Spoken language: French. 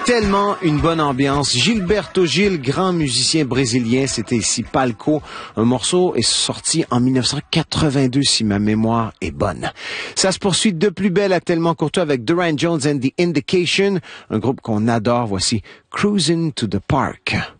Tellement une bonne ambiance. Gilberto Gil, grand musicien brésilien, c'était ici Palco. Un morceau est sorti en 1982 si ma mémoire est bonne. Ça se poursuit de plus belle à Tellement Courtois avec Durand Jones and the Indication, un groupe qu'on adore. Voici Cruisin' to the Park.